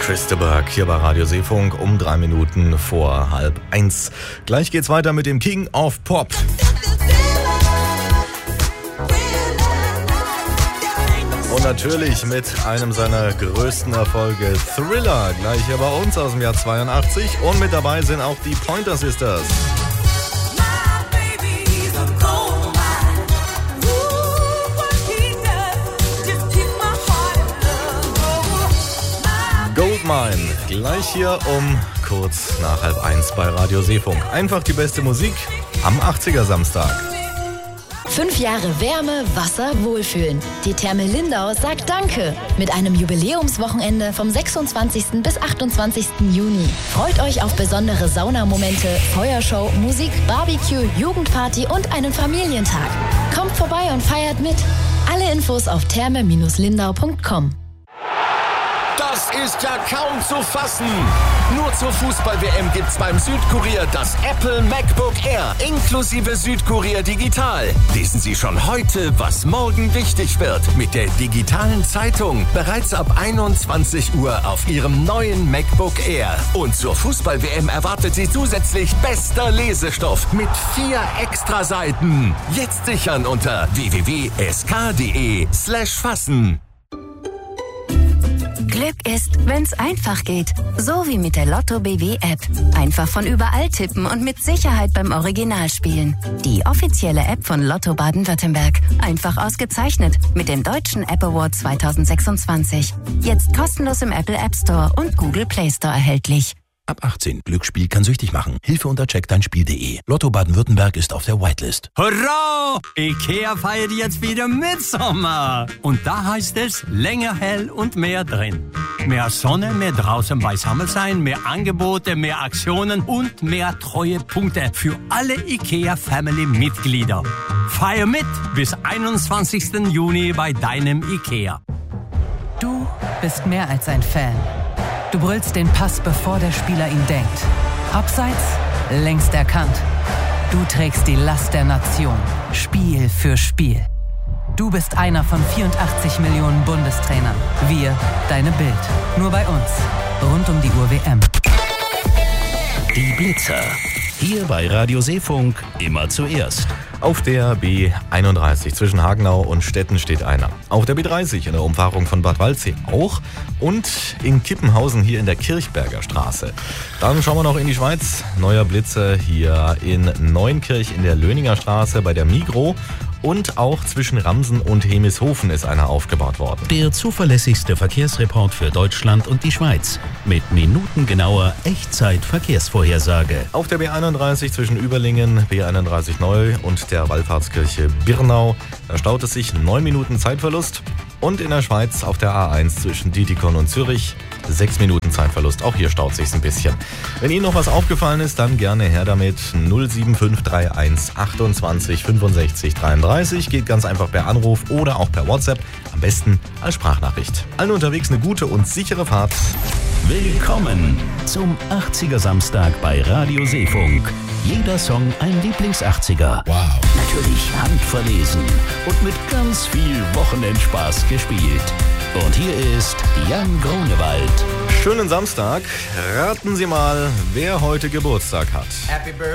Chris de Burgh hier bei Radio Seefunk um 3 Minuten vor 12:30. Gleich geht's weiter mit dem King of Pop. Und natürlich mit einem seiner größten Erfolge, Thriller, gleich hier bei uns aus dem Jahr 82. Und mit dabei sind auch die Pointer Sisters. Goldmine, gleich hier um kurz nach 12:30 bei Radio Seefunk. Einfach die beste Musik am 80er Samstag. 5 Jahre Wärme, Wasser, Wohlfühlen. Die Therme Lindau sagt Danke mit einem Jubiläumswochenende vom 26. bis 28. Juni. Freut euch auf besondere Saunamomente, Feuershow, Musik, Barbecue, Jugendparty und einen Familientag. Kommt vorbei und feiert mit. Alle Infos auf therme-lindau.com. Das ist ja kaum zu fassen. Nur zur Fußball-WM gibt's beim Südkurier das Apple MacBook Air inklusive Südkurier Digital. Lesen Sie schon heute, was morgen wichtig wird mit der digitalen Zeitung. Bereits ab 21 Uhr auf Ihrem neuen MacBook Air. Und zur Fußball-WM erwartet Sie zusätzlich bester Lesestoff mit 4 Extraseiten. Jetzt sichern unter www.sk.de/fassen. Glück ist, wenn's einfach geht. So wie mit der Lotto BW App. Einfach von überall tippen und mit Sicherheit beim Original spielen. Die offizielle App von Lotto Baden-Württemberg. Einfach ausgezeichnet mit dem Deutschen App Award 2026. Jetzt kostenlos im Apple App Store und Google Play Store erhältlich. Ab 18. Glücksspiel kann süchtig machen. Hilfe unter checkdeinspiel.de. Lotto Baden-Württemberg ist auf der Whitelist. Hurra! IKEA feiert jetzt wieder Mitsommer. Und da heißt es länger hell und mehr drin. Mehr Sonne, mehr draußen beisammen sein, mehr Angebote, mehr Aktionen und mehr Treuepunkte für alle IKEA-Family-Mitglieder. Feier mit bis 21. Juni bei deinem IKEA. Du bist mehr als ein Fan. Du brüllst den Pass, bevor der Spieler ihn denkt. Abseits, längst erkannt. Du trägst die Last der Nation, Spiel für Spiel. Du bist einer von 84 Millionen Bundestrainern. Wir, deine Bild. Nur bei uns. Rund um die Uhr WM. Die Blitzer. Hier bei Radio Seefunk immer zuerst. Auf der B31 zwischen Hagenau und Stetten steht einer. Auf der B30 in der Umfahrung von Bad Waldsee auch. Und in Kippenhausen hier in der Kirchberger Straße. Dann schauen wir noch in die Schweiz. Neuer Blitzer hier in Neunkirch in der Löninger Straße bei der Migros. Und auch zwischen Ramsen und Hemishofen ist einer aufgebaut worden. Der zuverlässigste Verkehrsreport für Deutschland und die Schweiz. Mit minutengenauer Echtzeit-Verkehrsvorhersage. Auf der B31 zwischen Überlingen, B31 Neu und der Wallfahrtskirche Birnau. Da staut es sich 9 Minuten Zeitverlust. Und in der Schweiz auf der A1 zwischen Dietikon und Zürich 6 Minuten Zeitverlust. Auch hier staut sich's ein bisschen. Wenn Ihnen noch was aufgefallen ist, dann gerne her damit. 07531 28 65 33. Geht ganz einfach per Anruf oder auch per WhatsApp. Am besten als Sprachnachricht. Allen unterwegs eine gute und sichere Fahrt. Willkommen zum 80er Samstag bei Radio Seefunk. Jeder Song ein Lieblings-80er. Wow. Natürlich handverlesen und mit ganz viel Wochenendspaß gespielt. Und hier ist Jan Grunewald. Schönen Samstag. Raten Sie mal, wer heute Geburtstag hat. Happy Birthday.